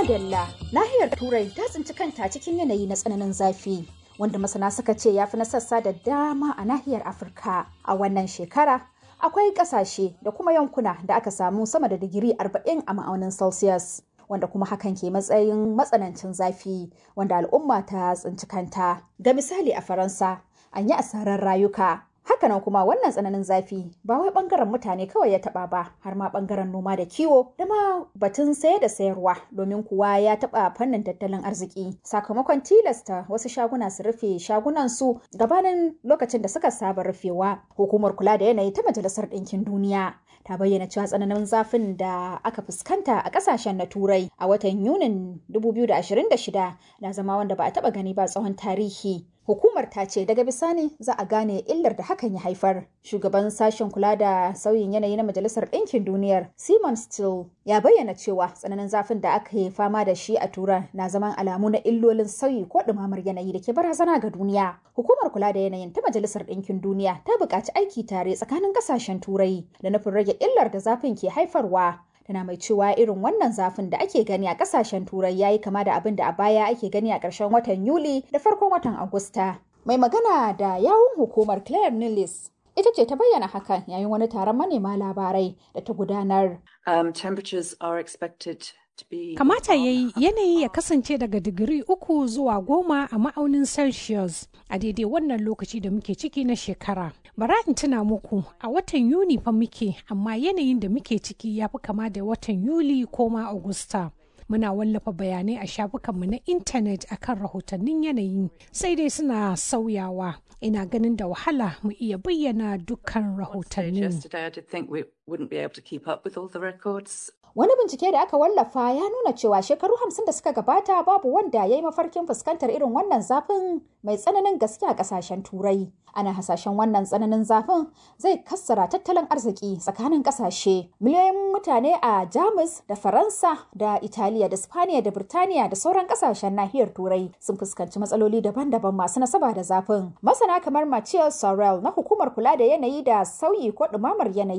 Madalla, nahiyar Turai ta tsinci kanta cikin yanayi na tsananin zafi, wanda masana suka ce ya fi na sassa da dama a nahiyar Afirka. A wannan shekara, akwai ƙasashe da kuma yankuna da aka samu sama da digiri 40 a ma'aunin Celsius, wanda kuma hakan ke matsayin matsanancin zafi, wanda al'umma ta tsinci kanta. Ga misali a Faransa, an yi asarar rayuka. Hakanan kuma wannan tsananin zafi ba wai bangaren mutane kawai ya taba ba, har ma bangaren noma da kiwo da ma batun saye da sayarwa, domin kuwa ya taba fannin tattalin arziki sakamakon tilasta wasu shaguna su rufe shagunan su gabanin lokacin da suka saba rufewa. Hukumar kula da yanayi ta Majalisar Ɗinkin Duniya ta bayyana cewa tsananin zafin da aka fuskanta a kasashen na Turai a watan Yunin 2026 na zama wanda ba a taba gani ba tsawon tarihi. Hukumar ta ce daga bisani za a gane illar da hakan ya haifar. Shugaban sashen kula da sauyin yanayi na Majalisar Ɗinkin Duniyar, Simon Still, ya bayyana cewa tsananin zafin da aka yi fama da shi a Turai na zaman alamu na illolin sauyi ko ɗumamar yanayi da ke barazana ga duniya. Hukumar kula da yanayin ta Majalisar Ɗinkin Duniya ta buƙaci aiki tare tsakanin ƙasashen Turai da nufin rage illar da zafin ke haifarwa. Tana mai cewa irin wannan zafin da ake gani a kasashen Turai yayi kama da abin da a baya ake gani a ƙarshen watan Yuli da farkon watan Agusta. Mai magana da yawun hukumar Claire Nilis ita ce ta bayyana hakan yayin wani taron manema labarai da ta gudanar. Temperatures are expected to be Kamata yayi yanayi ya kasance daga digiri 3 zuwa 10 a ma'aunin Celsius a daidai wannan lokaci da muke ciki na shekara. Bara in tuna muku a watan Yuni fa muke, amma yanayin da muke ciki ya fi kama da watan Yuli ko ma Agusta. Muna wallafa bayanai a shafukanmu na intanet akan rahotannin yanayi, sai dai suna sauyawa. Ina ganin da wahala mu iya bayyana dukkan rahotannin. Wani bincike da aka wallafa ya nuna cewa shekaru 50 da suka gabata babu wanda ya yi mafarkin fuskantar irin wannan zafin mai tsananin gaske a kasashen Turai. Ana hasashen wannan tsananin zafin zai kassara tattalin arziki tsakanin kasashe. Miliyoyin mutane a Jamus da Faransa da Italiya da Spaniya da Birtaniya da sauran kasashen nahiyar Turai sun fuskanci matsaloli daban-daban masu nasaba da zafin. Masana kamar Mathieu Sorel na hukumar kula da yanayi da sauyi ko ɗumamar yanayi